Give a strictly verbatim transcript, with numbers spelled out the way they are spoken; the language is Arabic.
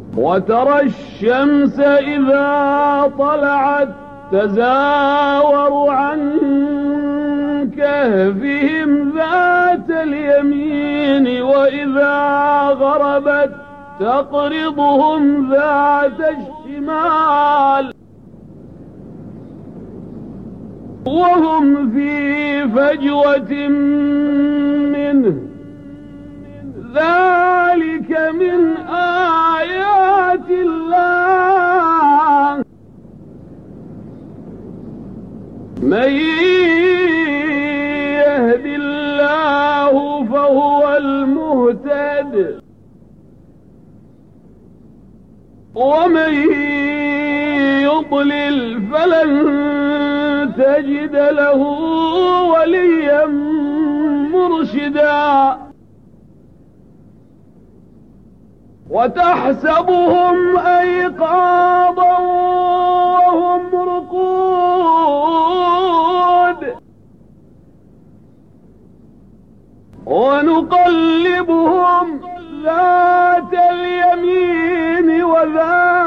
وترى الشمس إذا طلعت تزاور عن كهفهم ذات اليمين وإذا غربت تقرضهم ذات الشمال وهم في فجوة منه. ذلك من آيات الله من يهد الله فهو المهتد ومن يضلل فلن تجد له وليا مرشدا. وتحسبهم أيقاظا وهم رقود ونقلبهم ذات اليمين وذات